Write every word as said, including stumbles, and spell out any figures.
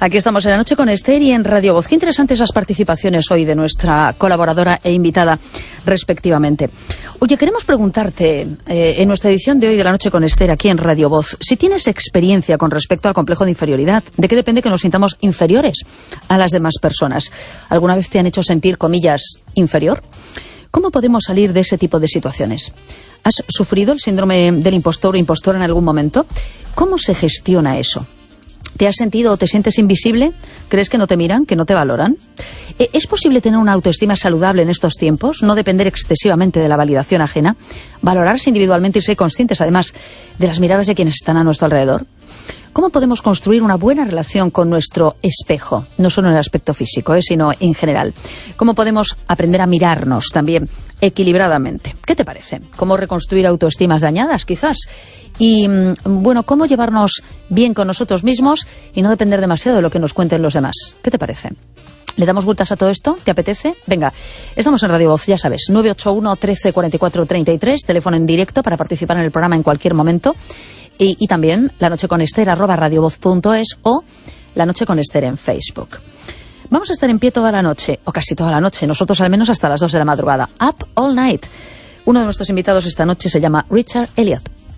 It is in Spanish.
Aquí estamos en La Noche con Esther y en Radio Voz. Qué interesantes esas participaciones hoy de nuestra colaboradora e invitada, respectivamente. Oye, queremos preguntarte, eh, en nuestra edición de hoy de La Noche con Esther, aquí en Radio Voz, si tienes experiencia con respecto al complejo de inferioridad. ¿De qué depende que nos sintamos inferiores a las demás personas? ¿Alguna vez te han hecho sentir, comillas, inferior? ¿Cómo podemos salir de ese tipo de situaciones? ¿Has sufrido el síndrome del impostor o impostora en algún momento? ¿Cómo se gestiona eso? ¿Te has sentido o te sientes invisible? ¿Crees que no te miran, que no te valoran? ¿Es posible tener una autoestima saludable en estos tiempos? ¿No depender excesivamente de la validación ajena? ¿Valorarse individualmente y ser conscientes, además, de las miradas de quienes están a nuestro alrededor? ¿Cómo podemos construir una buena relación con nuestro espejo? No solo en el aspecto físico, ¿eh? sino en general. ¿Cómo podemos aprender a mirarnos también equilibradamente? ¿Qué te parece? ¿Cómo reconstruir autoestimas dañadas, quizás? Y, bueno, ¿cómo llevarnos bien con nosotros mismos y no depender demasiado de lo que nos cuenten los demás? ¿Qué te parece? ¿Le damos vueltas a todo esto? ¿Te apetece? Venga, estamos en Radio Voz, ya sabes, nueve ocho uno, trece, cuarenta y cuatro, treinta y tres, teléfono en directo para participar en el programa en cualquier momento. Y, y también La Noche con Esther, arroba radiovoz punto es o La Noche con Esther en Facebook. Vamos a estar en pie toda la noche, o casi toda la noche, nosotros al menos hasta las dos de la madrugada. Up all night. Uno de nuestros invitados esta noche se llama Richard Elliot.